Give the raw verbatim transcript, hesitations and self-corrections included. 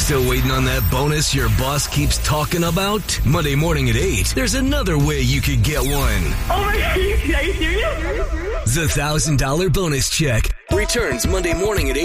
Still waiting on that bonus your boss keeps talking about? Monday morning at eight, there's another way you could get one. Oh my God, are you serious? The one thousand dollars bonus check returns Monday morning at eight.